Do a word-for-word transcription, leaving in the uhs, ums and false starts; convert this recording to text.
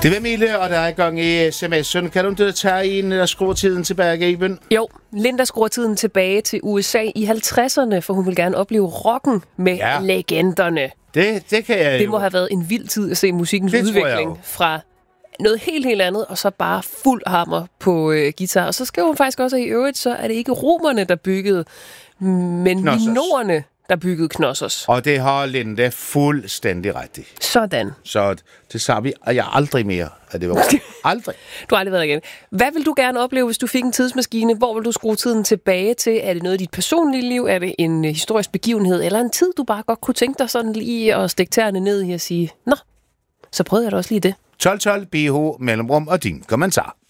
Det var Mille, og der er i gang i sms'en. Kan du ikke tage en, der skruer tiden tilbage, Iben? Jo, Linda skruer tiden tilbage til U S A i halvtredserne, for hun vil gerne opleve rocken med ja. legenderne. Det, det kan jeg Det jo. må have været en vild tid at se musikkens Det udvikling fra noget helt, helt andet, og så bare fuld hammer på øh, guitar. Og så skriver hun faktisk også, at i øvrigt, så er det ikke romerne, der byggede, men minorerne, der byggede Knossos. Og det har Linda fuldstændig ret i. Sådan. Så det sagde vi, og jeg aldrig mere, at det var aldrig. Du har aldrig været igen. Hvad vil du gerne opleve, hvis du fik en tidsmaskine? Hvor vil du skrue tiden tilbage til? Er det noget af dit personlige liv? Er det en historisk begivenhed? Eller en tid, du bare godt kunne tænke dig sådan lige at stikke tæerne ned i og sige, nå, så prøvede jeg da også lige det. tolv tolv B H mellemrum og din kommentar.